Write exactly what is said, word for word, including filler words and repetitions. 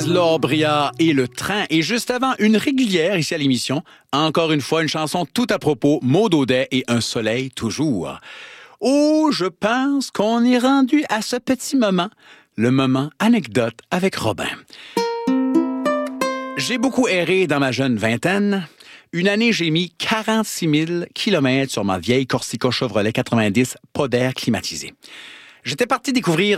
Blaise, Laure Briard et Le Train. Et juste avant, une régulière ici à l'émission. Encore une fois, une chanson tout à propos, Maud Audet et Un soleil toujours. Oh, je pense qu'on est rendu à ce petit moment, le moment anecdote avec Robin. J'ai beaucoup erré dans ma jeune vingtaine. Une année, j'ai mis quarante-six mille kilomètres sur ma vieille Corsica Chevrolet quatre-vingt-dix, pas d'air climatisé. J'étais parti découvrir